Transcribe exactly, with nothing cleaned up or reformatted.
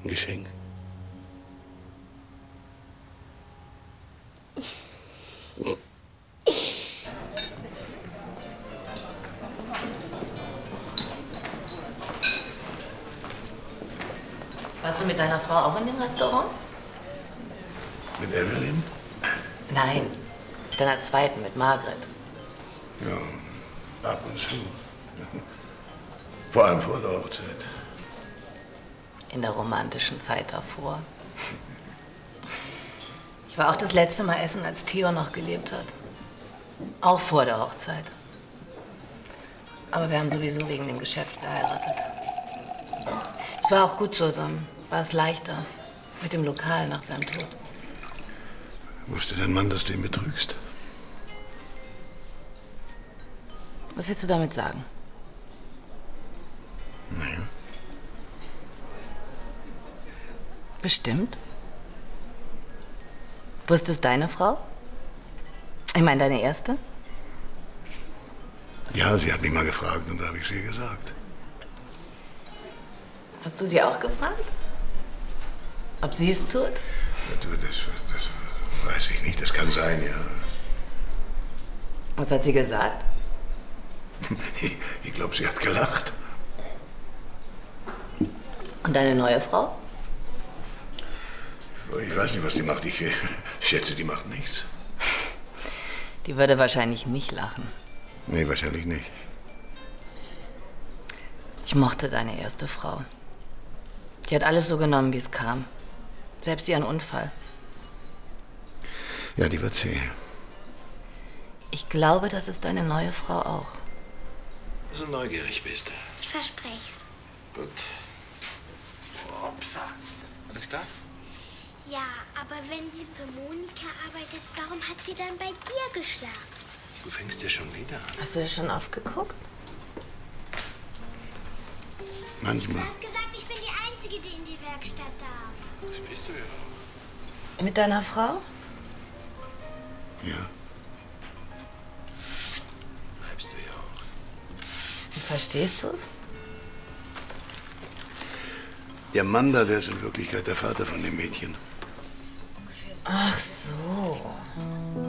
Ein Geschenk. Warst du mit deiner Frau auch in dem Restaurant? Mit Evelyn? Nein, mit deiner zweiten, mit Margret. Ja, ab und zu. Vor allem vor der Hochzeit. In der romantischen Zeit davor. Ich war auch das letzte Mal essen, als Theo noch gelebt hat. Auch vor der Hochzeit. Aber wir haben sowieso wegen dem Geschäft geheiratet. Es war auch gut so, dann war es leichter mit dem Lokal nach seinem Tod. Wusste dein Mann, dass du ihn betrügst? Was willst du damit sagen? Naja. Bestimmt. Wusste es deine Frau? Ich meine, deine erste? Ja, sie hat mich mal gefragt und da habe ich sie gesagt. Hast du sie auch gefragt? Ob sie es tut? Ja, du, das, das weiß ich nicht, das kann sein, ja. Was hat sie gesagt? Ich, ich glaube, sie hat gelacht. Und deine neue Frau? Ich weiß nicht, was die macht. Ich schätze, die macht nichts. Die würde wahrscheinlich nicht lachen. Nee, wahrscheinlich nicht. Ich mochte deine erste Frau. Die hat alles so genommen, wie es kam. Selbst ihren Unfall. Ja, die war zäh. Ich glaube, das ist deine neue Frau auch. Dass du neugierig bist. Ich verspreche es. Gut. Upsa. Alles klar? Ja, aber wenn sie für Monika arbeitet, warum hat sie dann bei dir geschlafen? Du fängst ja schon wieder an. Hast du dir schon aufgeguckt? Manchmal. Du hast gesagt, ich bin die Einzige, die in die Werkstatt darf. Das bist du ja auch. Mit deiner Frau? Ja. Bleibst du ja auch. Verstehst du es? Der Mann da, der ist in Wirklichkeit der Vater von dem Mädchen. Ach so.